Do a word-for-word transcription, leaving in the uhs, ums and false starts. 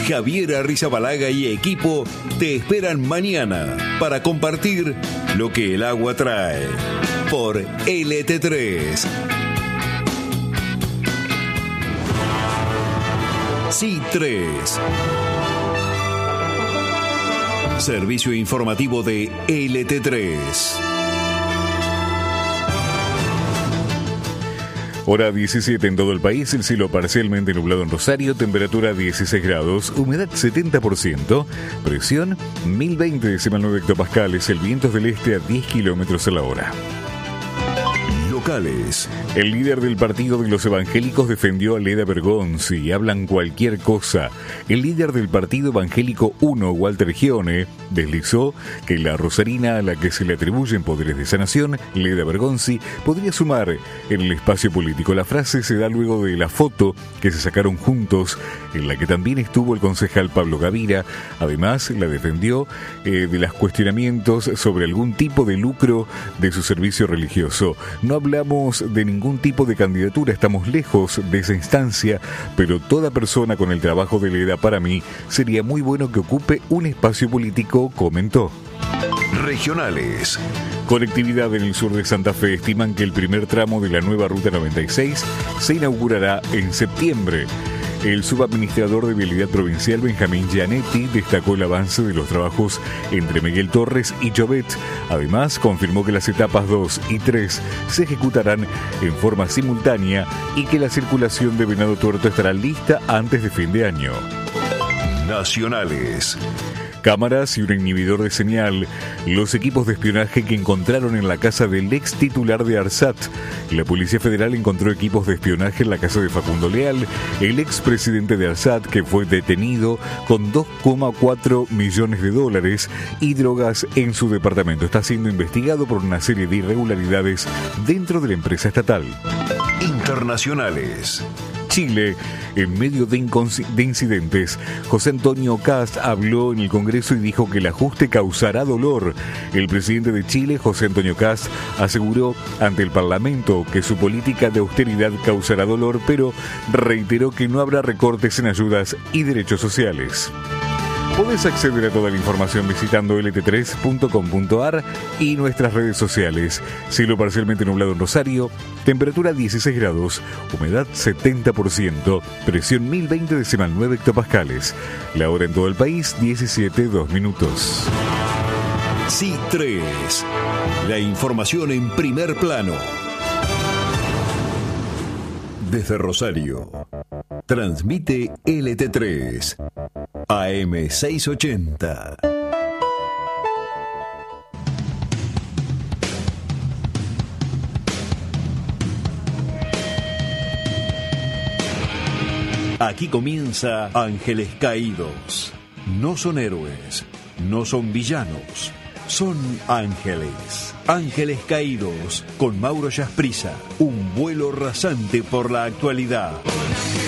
Javier Arrizabalaga y equipo te esperan mañana para compartir lo que el agua trae por L T tres. C tres. Servicio informativo de L T tres. Hora diecisiete en todo el país, el cielo parcialmente nublado en Rosario, temperatura dieciséis grados, humedad setenta por ciento, presión mil veinte decimal nueve hectopascales, el viento es del este a diez kilómetros a la hora. Locales. El líder del Partido de los Evangélicos defendió a Leda Bergonzi, hablan cualquier cosa. El líder del Partido Evangélico uno, Walter Gione, deslizó que la rosarina a la que se le atribuyen poderes de sanación, Leda Bergonzi, podría sumar en el espacio político. La frase se da luego de la foto que se sacaron juntos, en la que también estuvo el concejal Pablo Gavira. Además, la defendió eh, de los cuestionamientos sobre algún tipo de lucro de su servicio religioso. No hablamos de ningún tipo de candidatura, estamos lejos de esa instancia, pero toda persona con el trabajo de Leda para mí sería muy bueno que ocupe un espacio político, comentó. Regionales. Colectividad en el sur de Santa Fe estiman que el primer tramo de la nueva Ruta noventa y seis se inaugurará en septiembre. El subadministrador de Vialidad Provincial, Benjamín Gianetti, destacó el avance de los trabajos entre Miguel Torres y Llobet. Además, confirmó que las etapas dos y tres se ejecutarán en forma simultánea y que la circulación de Venado Tuerto estará lista antes de fin de año. Nacionales. Cámaras y un inhibidor de señal, los equipos de espionaje que encontraron en la casa del ex titular de ARSAT. La Policía Federal encontró equipos de espionaje en la casa de Facundo Leal, el ex presidente de ARSAT, que fue detenido con dos coma cuatro millones de dólares y drogas en su departamento. Está siendo investigado por una serie de irregularidades dentro de la empresa estatal. Internacionales. Chile, en medio de, incons- de incidentes, José Antonio Kast habló en el Congreso y dijo que el ajuste causará dolor. El presidente de Chile, José Antonio Kast, aseguró ante el Parlamento que su política de austeridad causará dolor, pero reiteró que no habrá recortes en ayudas y derechos sociales. Podés acceder a toda la información visitando L T tres punto com punto a r y nuestras redes sociales. Cielo parcialmente nublado en Rosario, temperatura dieciséis grados, humedad setenta por ciento, presión mil veinte decimal nueve hectopascales. La hora en todo el país, diecisiete, dos minutos. C tres. La información en primer plano. Desde Rosario. Transmite L T tres. A M seiscientos ochenta. Aquí comienza Ángeles Caídos. No son héroes, no son villanos, son ángeles. Ángeles Caídos con Mauro Yasprissa. Un vuelo rasante por la actualidad.